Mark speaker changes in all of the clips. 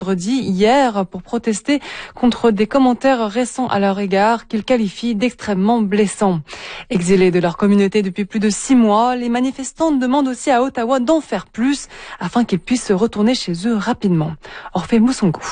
Speaker 1: hier pour protester contre des commentaires récents à leur égard qu'ils qualifient d'extrêmement blessants. Exilés de leur communauté depuis plus de 6 mois, les manifestants demandent aussi à Ottawa d'en faire plus afin qu'ils puissent se retourner chez eux rapidement. Orphée Moussongou.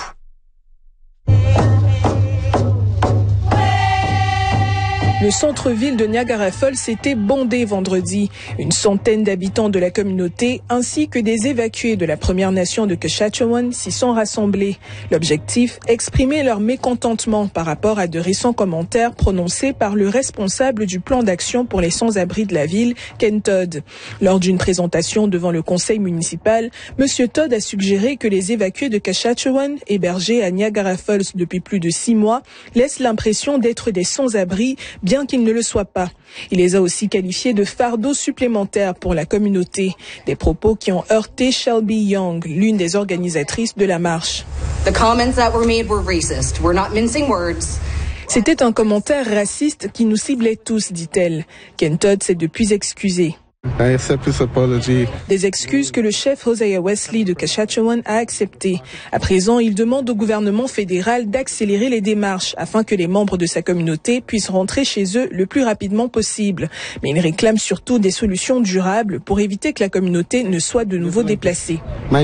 Speaker 2: Le centre-ville de Niagara Falls était bondé vendredi. Une centaine d'habitants de la communauté ainsi que des évacués de la Première Nation de Kashatchewan s'y sont rassemblés. L'objectif, exprimer leur mécontentement par rapport à de récents commentaires prononcés par le responsable du plan d'action pour les sans-abri de la ville, Ken Todd. Lors d'une présentation devant le conseil municipal, M. Todd a suggéré que les évacués de Kashatchewan, hébergés à Niagara Falls depuis plus de 6 mois, laissent l'impression d'être des sans-abri, bien qu'ils ne le soient pas. Il les a aussi qualifiés de fardeau supplémentaire pour la communauté. Des propos qui ont heurté Shelby Young, l'une des organisatrices de la marche. C'était un commentaire raciste qui nous ciblait tous, dit-elle. Ken Todd s'est depuis excusé. Des excuses que le chef Hosea Wesley de Kashatchewan a acceptées. À présent, il demande au gouvernement fédéral d'accélérer les démarches afin que les membres de sa communauté puissent rentrer chez eux le plus rapidement possible. Mais il réclame surtout des solutions durables pour éviter que la communauté ne soit de nouveau déplacée.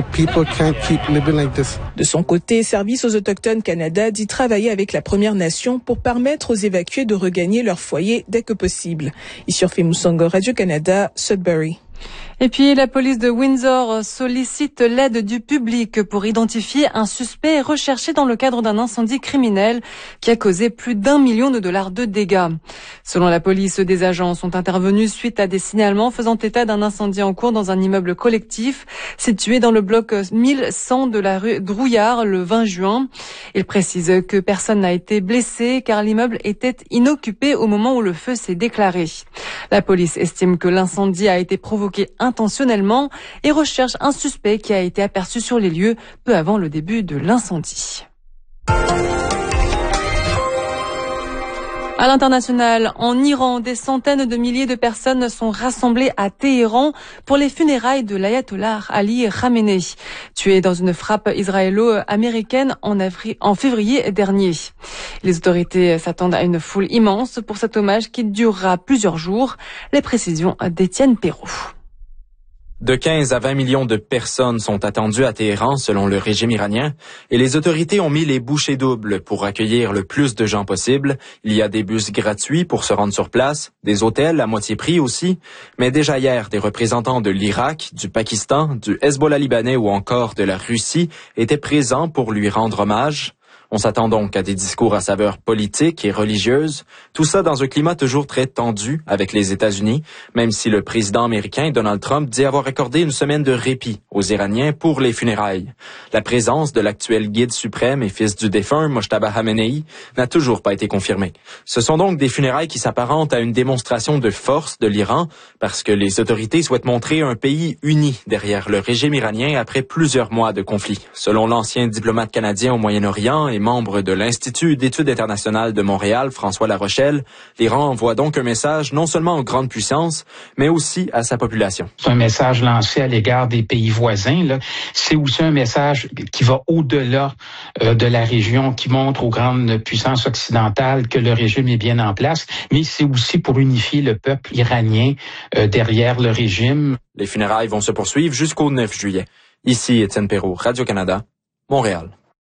Speaker 2: De son côté, Service aux Autochtones Canada dit travailler avec la Première Nation pour permettre aux évacués de regagner leur foyer dès que possible. Ici Orphée Moussongou, Radio-Canada, Sudbury.
Speaker 1: Et puis, la police de Windsor sollicite l'aide du public pour identifier un suspect recherché dans le cadre d'un incendie criminel qui a causé plus d'$1 million de dégâts. Selon la police, des agents sont intervenus suite à des signalements faisant état d'un incendie en cours dans un immeuble collectif situé dans le bloc 1100 de la rue Drouillard le 20 juin. Il précise que personne n'a été blessé car l'immeuble était inoccupé au moment où le feu s'est déclaré. La police estime que l'incendie a été provoqué intentionnellement et recherche un suspect qui a été aperçu sur les lieux peu avant le début de l'incendie. À l'international, en Iran, des centaines de milliers de personnes sont rassemblées à Téhéran pour les funérailles de l'ayatollah Ali Khamenei, tué dans une frappe israélo-américaine en février dernier. Les autorités s'attendent à une foule immense pour cet hommage qui durera plusieurs jours. Les précisions d'Étienne Perrault.
Speaker 3: De 15 à 20 millions de personnes sont attendues à Téhéran selon le régime iranien et les autorités ont mis les bouchées doubles pour accueillir le plus de gens possible. Il y a des bus gratuits pour se rendre sur place, des hôtels à moitié prix aussi, mais déjà hier, des représentants de l'Irak, du Pakistan, du Hezbollah libanais ou encore de la Russie étaient présents pour lui rendre hommage. On s'attend donc à des discours à saveur politique et religieuse, tout ça dans un climat toujours très tendu avec les États-Unis, même si le président américain Donald Trump dit avoir accordé une semaine de répit aux Iraniens pour les funérailles. La présence de l'actuel guide suprême et fils du défunt Mojtaba Khamenei n'a toujours pas été confirmée. Ce sont donc des funérailles qui s'apparentent à une démonstration de force de l'Iran parce que les autorités souhaitent montrer un pays uni derrière le régime iranien après plusieurs mois de conflit. Selon l'ancien diplomate canadien au Moyen-Orient et membre de l'Institut d'études internationales de Montréal, François Larochelle, l'Iran envoie donc un message non seulement aux grandes puissances, mais aussi à sa population.
Speaker 4: C'est un message lancé à l'égard des pays voisins, là. C'est aussi un message qui va au-delà de la région, qui montre aux grandes puissances occidentales que le régime est bien en place, mais c'est aussi pour unifier le peuple iranien derrière le régime.
Speaker 3: Les funérailles vont se poursuivre jusqu'au 9 juillet. Ici Étienne Perrault, Radio-Canada, Montréal.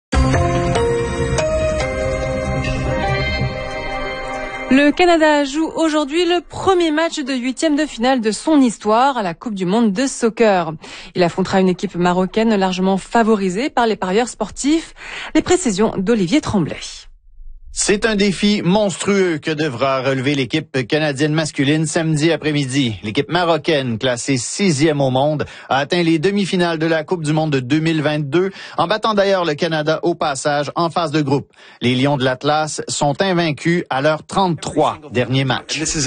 Speaker 1: Le Canada joue aujourd'hui le premier match de 8e de finale de son histoire à la Coupe du monde de soccer. Il affrontera une équipe marocaine largement favorisée par les parieurs sportifs. Les précisions d'Olivier Tremblay.
Speaker 5: C'est un défi monstrueux que devra relever l'équipe canadienne masculine samedi après-midi. L'équipe marocaine, classée 6e au monde, a atteint les demi-finales de la Coupe du monde de 2022, en battant d'ailleurs le Canada au passage en phase de groupe. Les Lions de l'Atlas sont invaincus à leurs 33 derniers matchs. C'est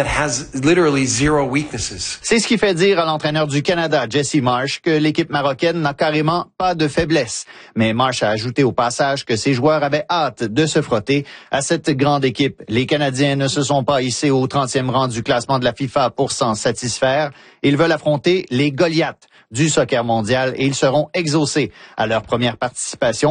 Speaker 5: ce qui fait dire à l'entraîneur du Canada, Jesse Marsh, que l'équipe marocaine n'a carrément pas de faiblesse. Mais Marsh a ajouté au passage que ses joueurs avaient hâte de se frotter à cette grande équipe. Les Canadiens ne se sont pas hissés au 30e rang du classement de la FIFA pour s'en satisfaire. Ils veulent affronter les Goliaths du soccer mondial et ils seront exaucés à leur première participation